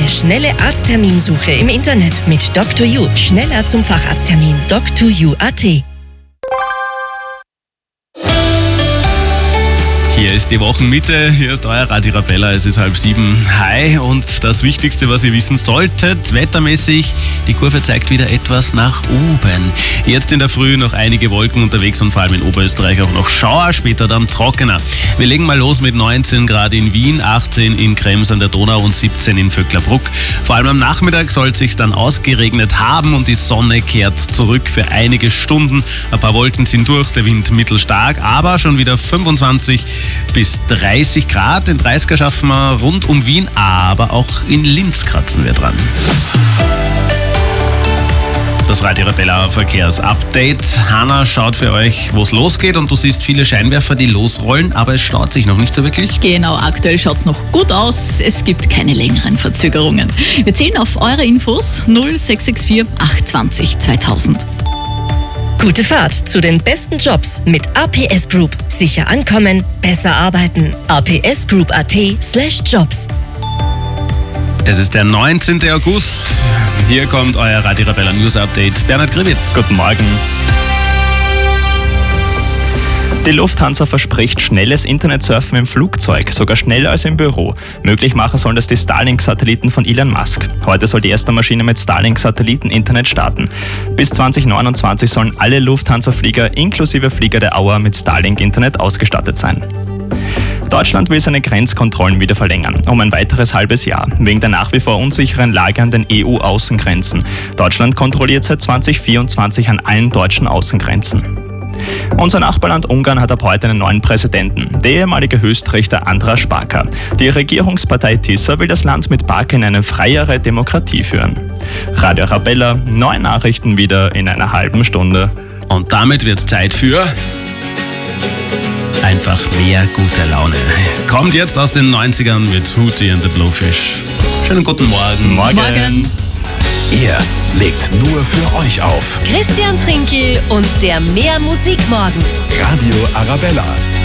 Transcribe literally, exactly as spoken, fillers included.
schnelle Arztterminsuche im Internet mit Doktor You. Schneller zum Facharzttermin. Doktor You punkt at. Hier ist die Wochenmitte, hier ist euer Radio Arabella, es ist halb sieben. Hi, und das Wichtigste, was ihr wissen solltet, wettermäßig, die Kurve zeigt wieder etwas nach oben. Jetzt in der Früh noch einige Wolken unterwegs und vor allem in Oberösterreich auch noch Schauer, später dann trockener. Wir legen mal los mit neunzehn Grad in Wien, achtzehn in Krems an der Donau und siebzehn in Vöcklerbruck. Vor allem am Nachmittag soll es sich dann ausgeregnet haben und die Sonne kehrt zurück für einige Stunden. Ein paar Wolken sind durch, der Wind mittelstark, aber schon wieder fünfundzwanzig bis dreißig Grad. Den dreißiger schaffen wir rund um Wien, aber auch in Linz kratzen wir dran. Das Radio Arabella Verkehrsupdate. Hanna schaut für euch, wo es losgeht, und du siehst viele Scheinwerfer, die losrollen, aber es staut sich noch nicht so wirklich. Genau, aktuell schaut es noch gut aus. Es gibt keine längeren Verzögerungen. Wir zählen auf eure Infos null sechs sechs vier acht zwei null zweitausend. Gute Fahrt zu den besten Jobs mit A P S Group. Sicher ankommen, besser arbeiten. a p s group punkt a t slash jobs. Es ist der neunzehnten August. Hier kommt euer Radio Arabella News Update. Bernhard Gribitz. Guten Morgen. Die Lufthansa verspricht schnelles Internetsurfen im Flugzeug, sogar schneller als im Büro. Möglich machen sollen das die Starlink-Satelliten von Elon Musk. Heute soll die erste Maschine mit Starlink-Satelliten-Internet starten. Bis zwanzig neunundzwanzig sollen alle Lufthansa-Flieger inklusive Flieger der Auer mit Starlink-Internet ausgestattet sein. Deutschland will seine Grenzkontrollen wieder verlängern, um ein weiteres halbes Jahr, wegen der nach wie vor unsicheren Lage an den E U-Außengrenzen. Deutschland kontrolliert seit zwanzig vierundzwanzig an allen deutschen Außengrenzen. Unser Nachbarland Ungarn hat ab heute einen neuen Präsidenten, der ehemalige Höchstrichter András Baka. Die Regierungspartei Tisza will das Land mit Baka in eine freiere Demokratie führen. Radio Arabella, neue Nachrichten wieder in einer halben Stunde. Und damit wird es Zeit für einfach mehr gute Laune. Kommt jetzt aus den neunzigern mit Hootie and the Blowfish. Schönen guten Morgen. Morgen. Morgen. Er legt nur für euch auf. Christian Trinkel und der Mehr Musikmorgen. Radio Arabella.